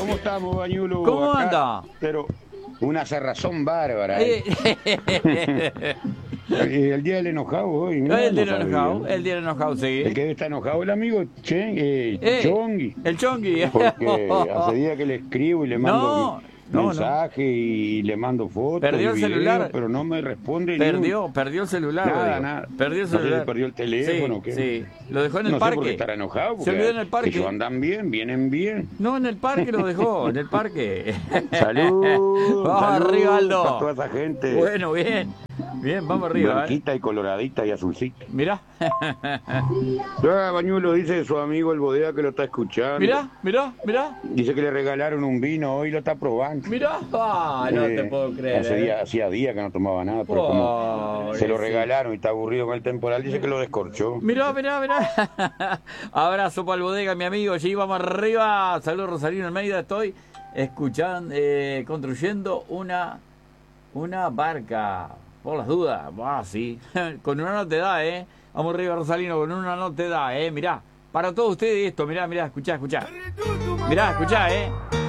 ¿Cómo estamos, Bañulo? ¿Cómo Acá, anda? Pero una cerrazón bárbara. El día del enojado hoy. Mirá, El día no del sabía. enojado, el día del enojado, sí. El que está enojado, el amigo Chongui. El Chongui. Porque hace días que le escribo y le mando No. mensajes y le mando fotos. Perdió y el videos, celular. pero no me responde. Perdió el celular. Nada. Perdió el No sé celular. si perdió el teléfono. Sí, ¿Qué? sí. Lo dejó en el No sé parque. por qué estará enojado. Se olvidó en el parque. Ellos andan bien, vienen bien. No, en el parque lo dejó, en el parque. Salud. Vamos arriba, Aldo. Para toda esa gente. Bueno, bien. Bien, vamos arriba. Blanquita y coloradita y azulcita. Mirá. Bañuelo dice su amigo el bodega que lo está escuchando. Mirá. Dice que le regalaron un vino, hoy lo está probando. Mirá. No te puedo creer. Hacía días que no tomaba nada, pero como se lo regalaron y está aburrido con el temporal, dice que lo descorchó. Mirá. Abrazo para el bodega, mi amigo. Allí vamos arriba. Saludos, Rosalino Almeida. Estoy escuchando, construyendo una barca. Por las dudas. Sí. Con una no te da, Vamos arriba, Rosalino. Con una no te da, Mirá. Para todos ustedes esto. Mirá. Escuchá. Mirá, escuchá,